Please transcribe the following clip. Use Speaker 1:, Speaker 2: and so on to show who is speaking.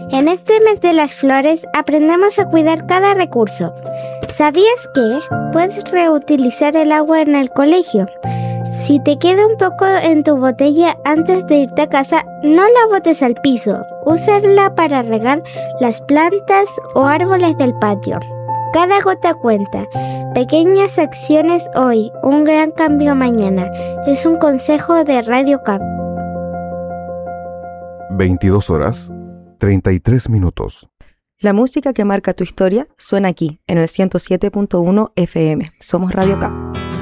Speaker 1: En este mes de las flores aprendemos a cuidar cada recurso. ¿Sabías que puedes reutilizar el agua en el colegio? Si te queda un poco en tu botella antes de irte a casa, no la botes al piso. Úsala para regar las plantas o árboles del patio. Cada gota cuenta. Pequeñas acciones hoy, un gran cambio mañana. Es un consejo de Radio Cap.
Speaker 2: 22 horas, 33 minutos.
Speaker 3: La música que marca tu historia suena aquí, en el 107.1 FM. Somos Radio Cap.